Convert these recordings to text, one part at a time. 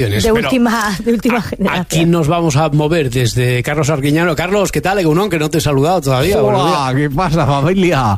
De última generación. Aquí nos vamos a mover desde Carlos Arguiñano. Carlos, ¿qué tal, Egunon? Que no te he saludado todavía. Hola, ¿qué pasa, familia?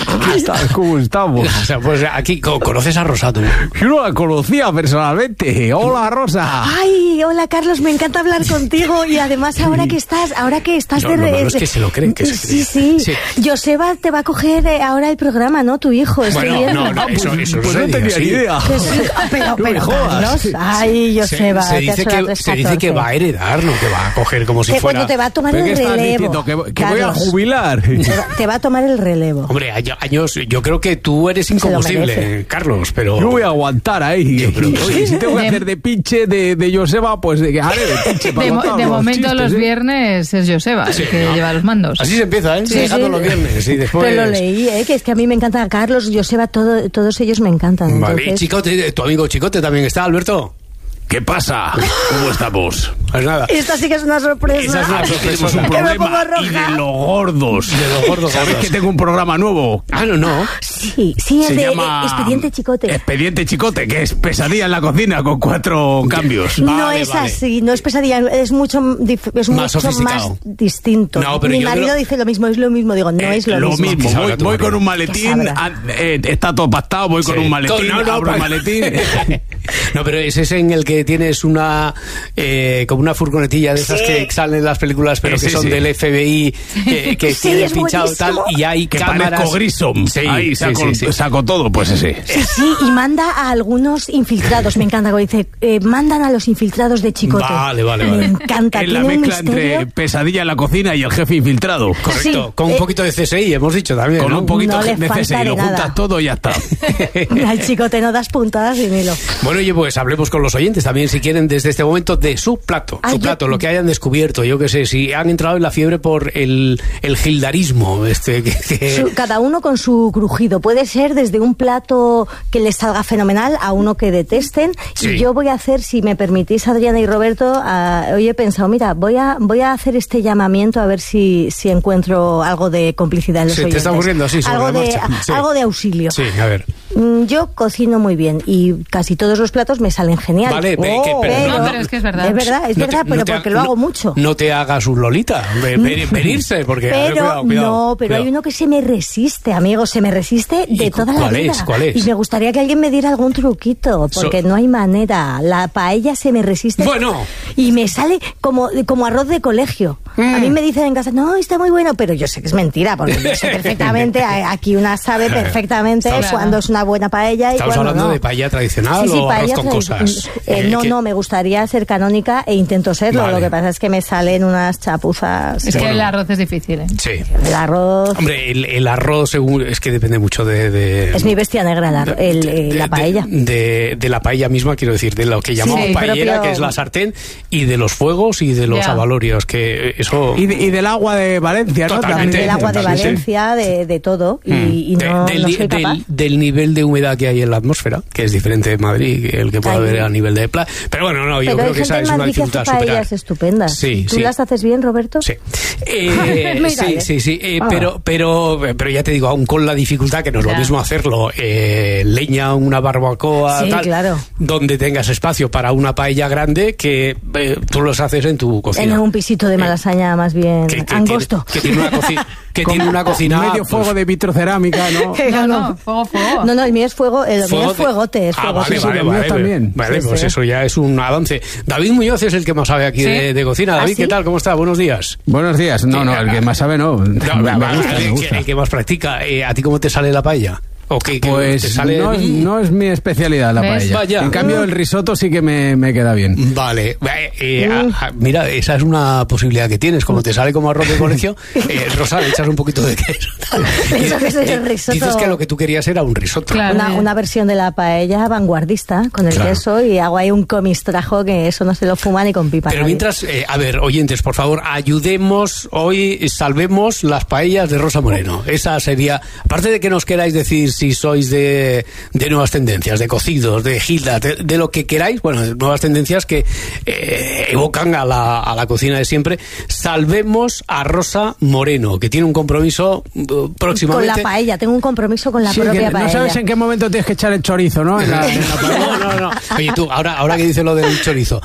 ¿Cómo estamos? O sea, pues aquí, ¿conoces a Rosa tú? Yo no la conocía personalmente. Hola, Rosa. Ay, hola, Carlos, me encanta hablar contigo. Y además, ahora que estás no, es que se lo creen, que se creen. Sí. Joseba te va a coger ahora el programa, ¿no? Tu hijo. Bueno, no, eso pues no no tenía ni idea. Pero Carlos, ay, Joseba. Se dice que va a heredar, no que va a coger como si fuera... Bueno, te va a tomar el relevo. Que voy a jubilar. Te va a tomar el relevo. Hombre, años, yo creo que tú eres incombustible, Carlos, pero... Yo voy a aguantar ahí. Oye, si tengo que hacer de pinche de Joseba, pues haré de pinche. De momento los viernes es Joseba el que lleva los mandos. Así se empieza, ¿eh? Sí. Dejando los viernes y después... Pero lo leí, que es que a mí me encanta Carlos, Joseba, todos ellos me encantan. Vale, entonces... y Chicote, tu amigo Chicote también está, Alberto. ¿Qué pasa? ¿Cómo estamos? Pues nada. Esta sí que es una sorpresa. Esa es una sorpresa. Tenemos un Que me pongo problema. roja. Y de los gordos. ¿Sabes gordos. que tengo un programa nuevo? No. Sí, Se el de llama Expediente Chicote. Expediente Chicote, que es pesadilla en la cocina con 4 cambios. No es así, no es pesadilla, es mucho más distinto. No, pero mi marido dice lo mismo, es lo mismo. Digo, no es lo mismo. Voy con un maletín, está todo pactado, voy con un maletín, abro el maletín. No, pero ese es en el que tienes una como una furgonetilla de esas que salen en las películas, pero que son del FBI, que tienen pinchado tal, y hay que cámaras. Parezco Grissom. Ahí saco todo, pues ese. Sí, y manda a algunos infiltrados. Me encanta cuando dice, mandan a los infiltrados de Chicote. Vale. Me encanta. Es la mezcla entre pesadilla en la cocina y el jefe infiltrado. Correcto. Con un poquito de CSI, hemos dicho también. Con un poquito de falta CSI, lo juntas todo y ya está. Al Chicote no das puntadas y Milo. Bueno, oye, pues hablemos con los oyentes también, si quieren, desde este momento, de su plato, lo que hayan descubierto. Yo qué sé, si han entrado en la fiebre por el gildarismo. Cada uno con su crujido. Puede ser desde un plato que les salga fenomenal a uno que detesten. Sí. Y yo voy a hacer, si me permitís, Adriana y Roberto, hoy he pensado, mira, voy a hacer este llamamiento a ver si encuentro algo de complicidad en los oyentes. Te está ocurriendo así, algo de auxilio. Sí, a ver. Yo cocino muy bien y casi todos los platos me salen genial. Vale, pero es que es verdad. Es verdad, pero porque lo hago mucho. No te hagas un Lolita, venirse, porque... Pero cuidado. Hay uno que se me resiste, amigo, se me resiste de toda la vida. ¿Cuál es? Y me gustaría que alguien me diera algún truquito, porque no hay manera. La paella se me resiste. Bueno. Y me sale como arroz de colegio. A mí me dicen en casa, no, está muy bueno, pero yo sé que es mentira, porque yo sé perfectamente, aquí una sabe perfectamente cuando es una buena paella. ¿Estamos hablando de paella tradicional o arroz con cosas? No, me gustaría ser canónica e intento serlo. Vale. Lo que pasa es que me salen unas chapuzas. Es que el arroz es difícil, ¿eh? Sí. El arroz... Hombre, el arroz es que depende mucho de... Es mi bestia negra, la paella. De la paella misma, quiero decir, de lo que llamamos paellera, que es la sartén, y de los fuegos y de los abalorios, que eso... Y del agua de Valencia, ¿no? Totalmente. Del agua de Valencia, de todo, y no soy capaz. Del nivel de humedad que hay en la atmósfera, que es diferente de Madrid, el que puede haber a nivel de playa. Pero bueno, yo creo que esa es una dificultad a superar. Paellas estupendas. ¿Tú las haces bien, Roberto? Sí. Sí. Pero ya te digo, aún con la dificultad, que no es lo mismo hacerlo leña, una barbacoa, tal, claro, donde tengas espacio para una paella grande, que tú los haces en tu cocina. En un pisito de Malasaña más bien angosto. Que tiene una cocina... Medio fuego de vitrocerámica, ¿no? No, fuego. No, el mío es fuego, el mío es fuegote. Vale, también. Vale, pues eso ya es un avance. David Muñoz es el que más sabe aquí de cocina. David, ¿qué tal? ¿Cómo está? Buenos días. Buenos días. No, el que más sabe no. Me gusta. El que más practica. ¿A ti cómo te sale la paella? Pues te sale... no es mi especialidad la paella. Vaya. En cambio el risotto sí que me queda bien. Vale. Mira, esa es una posibilidad que tienes. Como te sale como arroz de colegio, Rosa, le echas un poquito de queso. Pienso que es el risotto. Dices que lo que tú querías era un risotto. Claro. Una versión de la paella vanguardista con el queso, y hago ahí un comistrajo que eso no se lo fuma ni con pipa. Pero mientras, a ver, oyentes, por favor, ayudemos hoy, salvemos las paellas de Rosa Moreno. Esa sería, aparte de que nos queráis decir si sois de nuevas tendencias, de cocidos, de gilda, de lo que queráis, bueno, de nuevas tendencias que evocan a la cocina de siempre. Salvemos a Rosa Moreno, que tiene un compromiso próximamente. Con la paella, tengo un compromiso con la propia paella. No sabes en qué momento tienes que echar el chorizo, ¿no? En la paella. No. Oye, tú, ahora que dices lo del chorizo,